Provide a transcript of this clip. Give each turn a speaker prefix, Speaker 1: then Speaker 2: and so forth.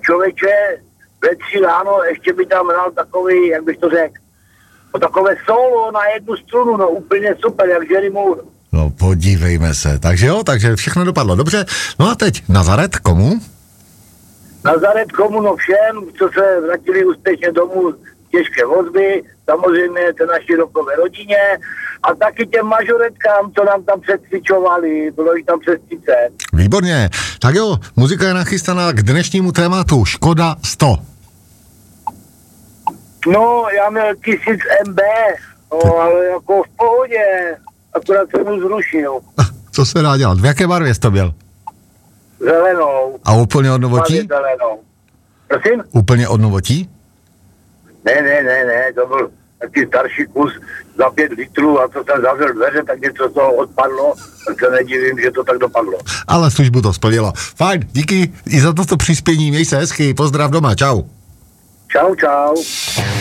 Speaker 1: člověče, ve 3 ráno ještě by tam hrál takový, jak bych to řekl, takové solo na jednu strunu, no úplně super, jak Jerry Moore.
Speaker 2: No podívejme se, takže všechno dopadlo dobře. No a teď Nazaret, komu?
Speaker 1: Nazaret komu, no všem, co se vrátili úspěšně domů, těžké vozby, samozřejmě té naší rokové rodině a taky těm mažoretkám, co nám tam předcvičovali, bylo jich tam přes 30.
Speaker 2: Výborně, tak jo, muzika je nachystaná k dnešnímu tématu Škoda 100.
Speaker 1: No, já měl 1000 MB, no, ale jako v pohodě, akorát jsem mu zrušil.
Speaker 2: Co se dá dělat? V jaké barvě jsi to měl?
Speaker 1: Zelenou.
Speaker 2: A úplně od novotí?
Speaker 1: Zelenou. Prosím?
Speaker 2: Úplně od novotí?
Speaker 1: Ne, to byl taky starší kus za 5 litrů a co jsem zavřel dveře, tak něco z toho odpadlo, tak se nedivím, že to tak dopadlo.
Speaker 2: Ale službu to splnilo. Fajn, díky i za toto přispění, měj se hezky, pozdrav doma, čau.
Speaker 1: Čau.